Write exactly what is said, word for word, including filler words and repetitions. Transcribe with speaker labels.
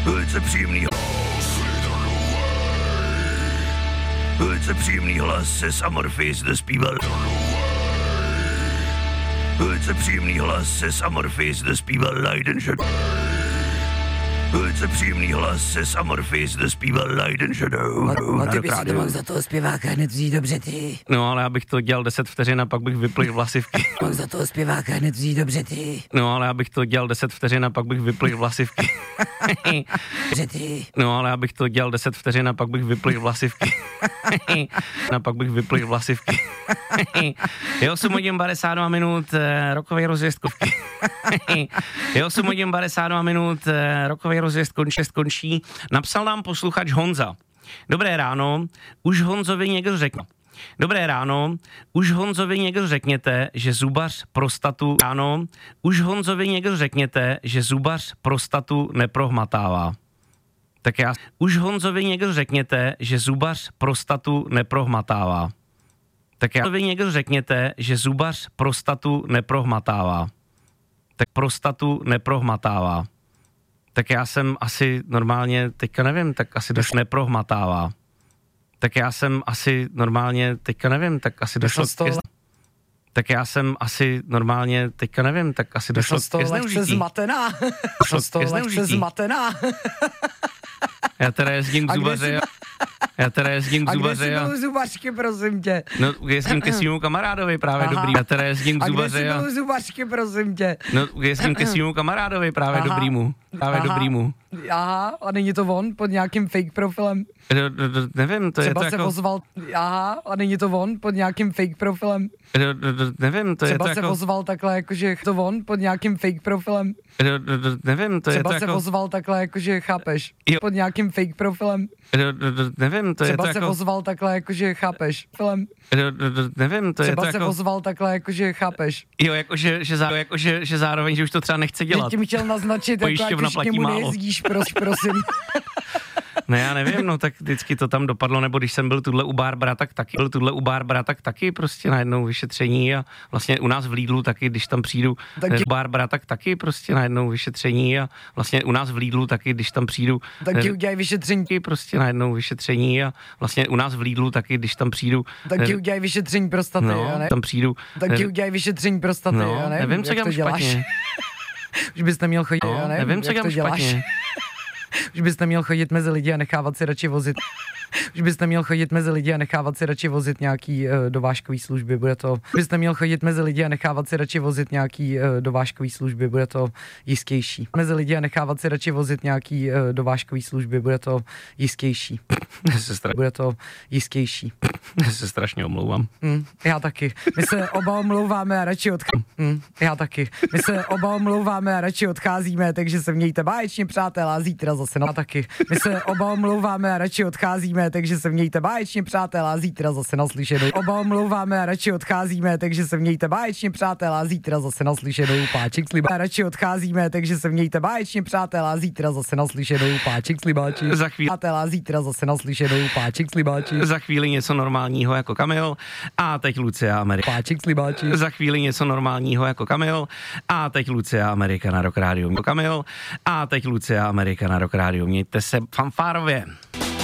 Speaker 1: Velice příjemný Velice příjemný hlas se Amorphis zde zpíval. Velice příjemný hlas se Amorphis zde zpíval Leiden Shadow. Velice příjemný hlas se Amorphis zde zpíval Leiden Shadow.
Speaker 2: A ty bys si to mohl za toho zpěváka hned vzít dobře, ty.
Speaker 3: No, ale abych to dělal deset vteřin a pak bych vyplych vlasivky.
Speaker 2: Mohl za toho zpěváka hned vzít dobře, ty.
Speaker 3: No, ale abych to dělal deset vteřin a pak bych vyplych vlasivky.
Speaker 2: Dobře, ty.
Speaker 3: No, ale abych to dělal deset vteřin a pak bych vyplych vlasivky. A pak bych vyplych vlasivky. Je osm hodin padesát dva minut, eh, rokový rozjezd končí. Je osm hodin padesát dva minut, eh, rokový rozjezd končí, končí. Napsal nám posluchač Honza. Dobré ráno, už Honzovi někdo řekl. Dobré ráno, už Honzovi někdo řekněte, že zubař prostatu... Ráno, už Honzovi někdo řekněte, že zubař prostatu neprohmatává. Tak já... Už Honzovi někdo řekněte, že zubař prostatu neprohmatává. Tak já... Honzovi někdo řekněte, že zubař prostatu neprohmatává. Tak prostatu neprohmatává. Tak já jsem asi normálně, teďka nevím, tak asi došlo neprohmatává. Tak já jsem asi normálně, teďka nevím, tak asi došlo ke... Tak já jsem asi normálně, teďka nevím, tak asi došlo ke zneužití.
Speaker 2: Lehce zmatená.
Speaker 3: Došlo ke
Speaker 2: lehce zmatená.
Speaker 3: Já teda jezdím k zubaři. Já teda jezdím k zubaři.
Speaker 2: A kde jsi byl zubařky, prosím tě?
Speaker 3: No, jezdím ke svému kamarádovi, právě Aha. dobrý. Já teda jezdím k zubaři.
Speaker 2: A kde jsi byl zubařky, prosím tě?
Speaker 3: No, jezdím ke svému kamarádovi, právě Aha. dobrýmu. Právě
Speaker 2: Aha.
Speaker 3: dobrýmu.
Speaker 2: Aha, a není to on pod nějakým fake profilem?
Speaker 3: No, no, no, nevím, to
Speaker 2: Třeba
Speaker 3: je to
Speaker 2: se
Speaker 3: jako...
Speaker 2: ozval, aha, a není to on pod nějakým fake profilem?
Speaker 3: No, no, no, nevím, to
Speaker 2: Třeba
Speaker 3: je to
Speaker 2: se
Speaker 3: jako...
Speaker 2: ozval takhle, jakože to on pod nějakým fake profilem?
Speaker 3: No, no, no, nevím, to
Speaker 2: Třeba
Speaker 3: je to
Speaker 2: se
Speaker 3: jako...
Speaker 2: ozval takhle, jakože chápeš,
Speaker 3: Jo.
Speaker 2: pod nějakým fake profilem?
Speaker 3: No, no, no, nevím, to je
Speaker 2: Třeba
Speaker 3: to
Speaker 2: se
Speaker 3: jako...
Speaker 2: ozval takhle, jakože chápeš, film?
Speaker 3: No, no, no, nevím, to je to
Speaker 2: Třeba se
Speaker 3: jako...
Speaker 2: ozval takhle, jakože chápeš.
Speaker 3: Jo, jakože že, zároveň, jako, že, že zároveň, že už to třeba nechce dělat.
Speaker 2: Teď tím chtěl naznačit, jako ať už k němu nejezdíš, pros, prosím.
Speaker 3: Ne, já nevím, no tak vždycky to tam dopadlo, nebo když jsem byl tuhle u Barbara, tak taky, byl tuhle u Barbara, tak taky prostě najednou vyšetření a vlastně u nás v Lidlu taky, když tam přijdu
Speaker 2: tak
Speaker 3: u Barbara, tak taky prostě najednou vyšetření a vlastně u nás v Lidlu taky, když tam přijdu
Speaker 2: tak ti udělají vyšetření.
Speaker 3: Prostě najednou vyšetření a vlastně u nás v Lidlu taky, když tam přijdu
Speaker 2: tak ti udělají vyšetření prostaty,
Speaker 3: no,
Speaker 2: ne?
Speaker 3: tam přijdu
Speaker 2: tak ti udělají vyšetření prostaty,
Speaker 3: no,
Speaker 2: já nevím,
Speaker 3: nevím, co dělám špatně.
Speaker 2: Už bys neměl chodit,
Speaker 3: no,
Speaker 2: já nevím,
Speaker 3: nevím, co dělám špatně.
Speaker 2: Už bys neměl chodit mezi lidi a nechávat si radši vozit. Už bys neměl chodit mezi lidi a nechávat si radši vozit nějaký uh, dovážkový služby, bude to... Už bys neměl chodit mezi lidi a nechávat si radši vozit nějaký uh, dovážkový služby, bude to jistější. Mezi lidi a nechávat si radši vozit nějaký uh, dovážkový služby, bude to jistější. Bude to jistější.
Speaker 3: Já se strašně omlouvám.
Speaker 2: Mm, já taky. My se oba omlouváme a radši odcházíme. Mm, já taky. My se oba omlouváme a radši odcházíme, takže se mějte báječně, přátelé, a zítra zase na... Já taky. My se oba omlouváme a radši odcházíme, takže se mějte báječně, přátelé, a zítra zase naslyšenou. Oba omlouváme a radši odcházíme, takže se mějte báječně, přátelé, a zítra zase naslyšenou. Páček slibáči. Radši odcházíme, takže se mějte báječně, přátelé, a zítra zase naslyšenou. Páček slibáči.
Speaker 3: Za chvíli.
Speaker 2: Přátelé, a zítra zase naslyšenou. Páček slibáči.
Speaker 3: Za chvíli něco normálního jako Kamil a teď Lucia Amerika.
Speaker 2: Páček slibáči.
Speaker 3: Za chvíli něco normálního jako Kamil a teď Lucia Amerika na Rock Radio. Kamil a teď Lucia Amerika na Rock Radio. Mějte se fanfárově.